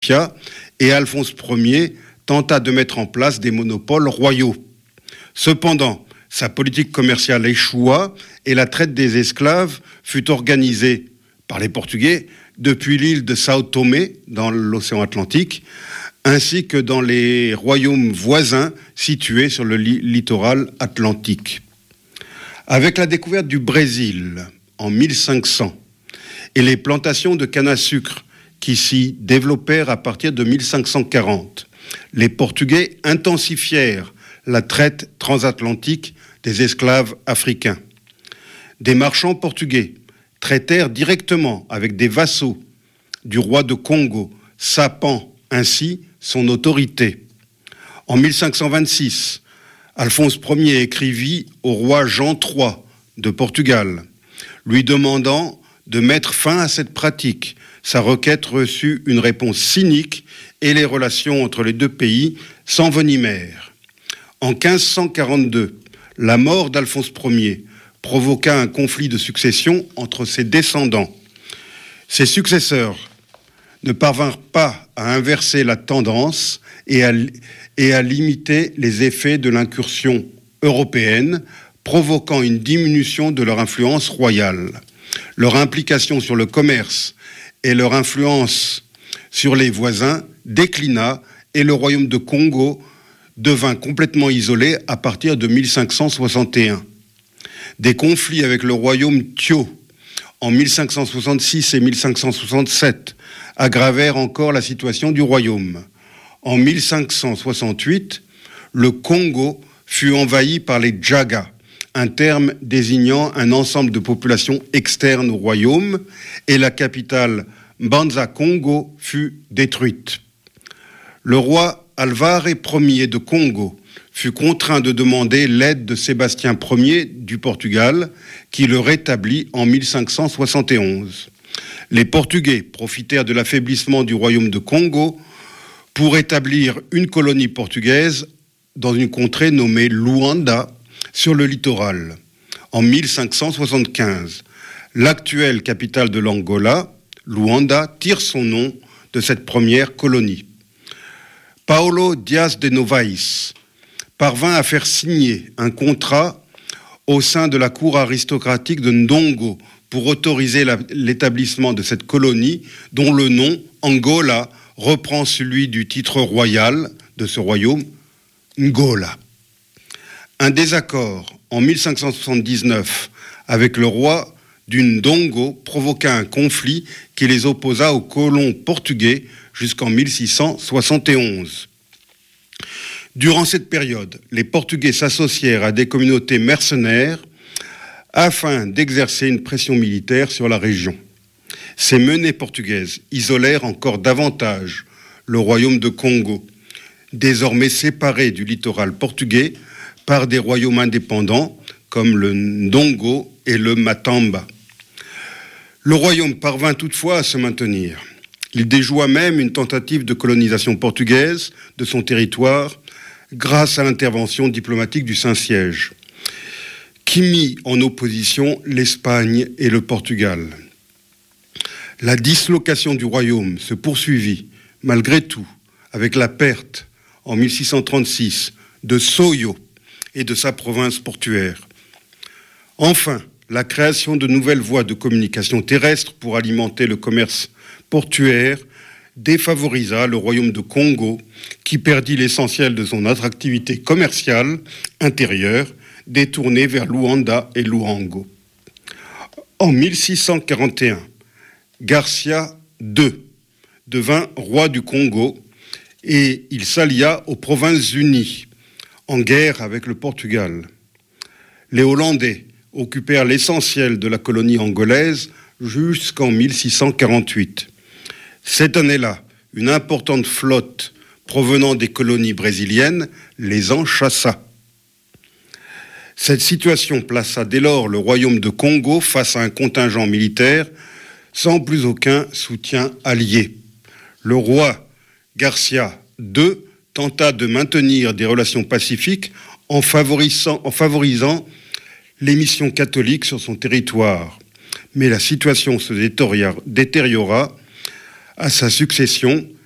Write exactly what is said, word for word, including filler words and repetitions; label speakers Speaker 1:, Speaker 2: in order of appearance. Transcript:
Speaker 1: Garcia, et Alphonse Ier tenta de mettre en place des monopoles royaux. Cependant, sa politique commerciale échoua et la traite des esclaves fut organisée par les Portugais depuis l'île de Sao Tomé dans l'océan Atlantique, ainsi que dans les royaumes voisins situés sur le li- littoral atlantique. Avec la découverte du Brésil en mille cinq cents et les plantations de canne à sucre qui s'y développèrent à partir de mille cinq cent quarante, les Portugais intensifièrent la traite transatlantique des esclaves africains. Des marchands portugais traitèrent directement avec des vassaux du roi de Congo, sapant ainsi son autorité. En mille cinq cent vingt-six, Alphonse Ier écrivit au roi Jean trois de Portugal, lui demandant de mettre fin à cette pratique. Sa requête reçut une réponse cynique et les relations entre les deux pays s'envenimèrent. En quinze cent quarante-deux, la mort d'Alphonse Ier provoqua un conflit de succession entre ses descendants. Ses successeurs ne parvinrent pas à inverser la tendance et à, et à limiter les effets de l'incursion européenne, provoquant une diminution de leur influence royale. Leur implication sur le commerce et leur influence sur les voisins déclina et le royaume de Congo devint complètement isolé à partir de mille cinq cent soixante et un. Des conflits avec le royaume Thio en mille cinq cent soixante-six et mille cinq cent soixante-sept aggravèrent encore la situation du royaume. En mille cinq cent soixante-huit, le Congo fut envahi par les Djaga, un terme désignant un ensemble de populations externes au royaume, et la capitale Mbanza Congo fut détruite. Le roi Alvare Ier de Congo fut contraint de demander l'aide de Sébastien Ier du Portugal, qui le rétablit en mille cinq cent soixante et onze. Les Portugais profitèrent de l'affaiblissement du royaume de Congo pour établir une colonie portugaise dans une contrée nommée Luanda, sur le littoral. En mille cinq cent soixante-quinze, l'actuelle capitale de l'Angola, Luanda, tire son nom de cette première colonie. Paulo Dias de Novaes parvint à faire signer un contrat au sein de la cour aristocratique de Ndongo pour autoriser la, l'établissement de cette colonie dont le nom, Angola, reprend celui du titre royal de ce royaume, Ngola. Un désaccord en mille cinq cent soixante-dix-neuf avec le roi du Ndongo provoqua un conflit qui les opposa aux colons portugais jusqu'en mille six cent soixante et onze. Durant cette période, les Portugais s'associèrent à des communautés mercenaires afin d'exercer une pression militaire sur la région. Ces menées portugaises isolèrent encore davantage le royaume de Congo, désormais séparé du littoral portugais par des royaumes indépendants comme le Ndongo et le Matamba. Le royaume parvint toutefois à se maintenir. Il déjoua même une tentative de colonisation portugaise de son territoire grâce à l'intervention diplomatique du Saint-Siège, qui mit en opposition l'Espagne et le Portugal. La dislocation du royaume se poursuivit, malgré tout, avec la perte, en mille six cent trente-six, de Soyo et de sa province portuaire. Enfin, la création de nouvelles voies de communication terrestre pour alimenter le commerce portuaire défavorisa le royaume de Congo, qui perdit l'essentiel de son attractivité commerciale intérieure, détournée vers Luanda et Luango. En mille six cent quarante et un, Garcia deux devint roi du Congo et il s'allia aux Provinces-Unies, en guerre avec le Portugal. Les Hollandais occupèrent l'essentiel de la colonie angolaise jusqu'en mille six cent quarante-huit. Cette année-là, une importante flotte provenant des colonies brésiliennes les en chassa. Cette situation plaça dès lors le royaume de Congo face à un contingent militaire sans plus aucun soutien allié. Le roi Garcia deux tenta de maintenir des relations pacifiques en favorisant, en favorisant les missions catholiques sur son territoire. Mais la situation se détériora à sa succession